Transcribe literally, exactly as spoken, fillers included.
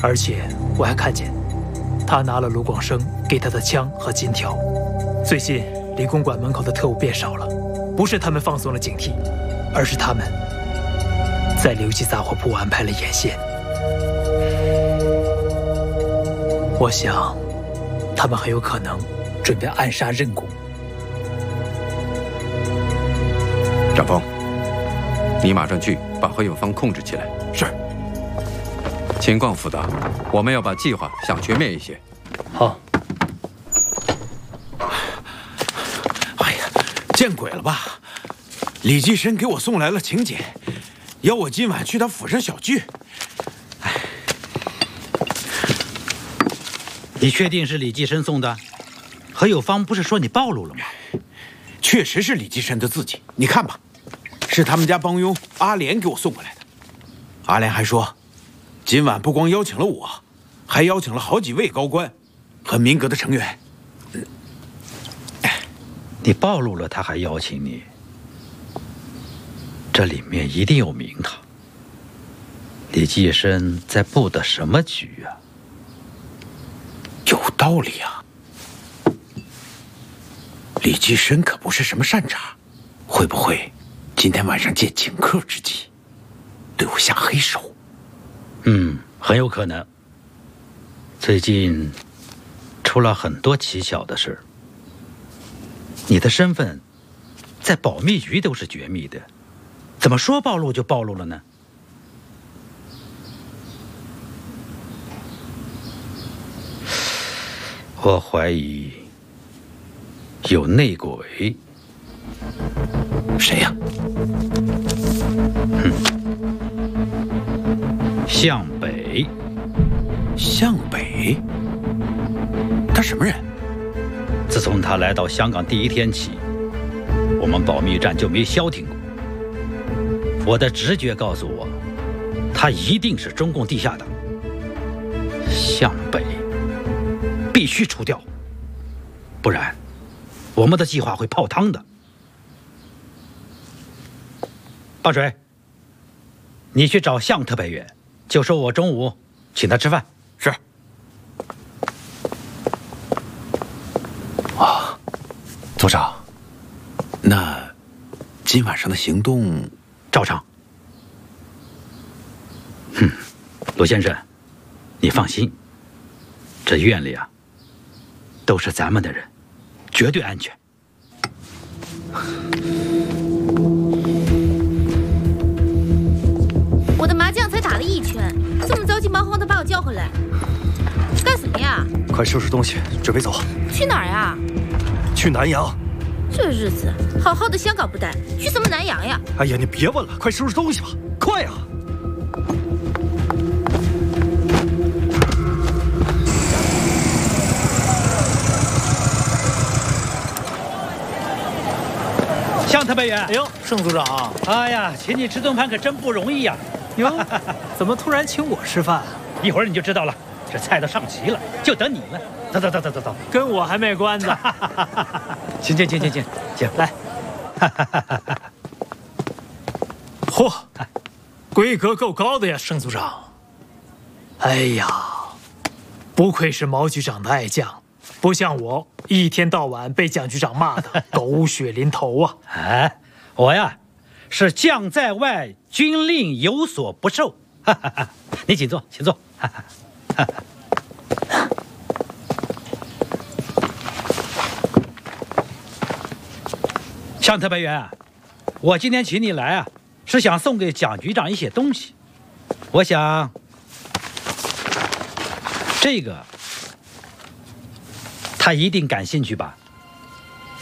而且我还看见他拿了卢广生给他的枪和金条。最近离公馆门口的特务变少了，不是他们放松了警惕，而是他们在刘记杂货铺安排了眼线。我想，他们很有可能准备暗杀任谷。 张峰，你马上去把何永芳控制起来。 是。 情况复杂，我们要把计划想全面一些。 好。 哎呀，见鬼了吧！李济深给我送来了请柬，要我今晚去他府上小聚。哎， 你确定是李济深送的？何有芳不是说你暴露了吗？ 确实是李济深的字迹，你看吧，是他们家帮佣阿莲给我送过来的。阿莲还说，今晚不光邀请了我，还邀请了好几位高官和民革的成员。 你暴露了，他还邀请你，这里面一定有名堂。李济深在布的什么局啊？ 有道理啊！李济深可不是什么善茬，会不会今天晚上借请客之机对我下黑手？ 嗯，很有可能。最近出了很多蹊跷的事，你的身份在保密局都是绝密的，怎么说暴露就暴露了呢？我怀疑有内鬼。 谁呀？ 嗯，向北。 向北？他什么人？ 自从他来到香港第一天起，我们保密战就没消停过。我的直觉告诉我，他一定是中共地下党。向北必须除掉，不然我们的计划会泡汤的。八水，你去找向特派员，就说我中午请他吃饭。 是。啊，组长，那今晚上的行动照常。哼，罗先生，你放心，这院里啊，都是咱们的人，绝对安全。 我的麻将才打了一圈，这么着急忙慌的把我叫回来，干什么呀？ 快收拾东西，准备走。 去哪儿呀？ 去南洋。 这日子好好的香港不待，去什么南洋呀？ 哎呀，你别问了，快收拾东西吧，快呀！ 向特派员， 哎呦，盛组长， 哎呀，请你吃顿饭可真不容易呀！ 哟，怎么突然请我吃饭？ 一会儿你就知道了，这菜都上齐了，就等你了。走走走走走走， 跟我还没关子。 行行行行行行， 来。嚯，规格够高的呀，盛组长。哎呀，不愧是毛局长的爱将，不像我一天到晚被蒋局长骂的狗血淋头啊！ 哎，我呀是将在外，军令有所不受。你请坐，请坐。向特派员，我今天请你来啊，是想送给蒋局长一些东西。我想，这个他一定感兴趣吧？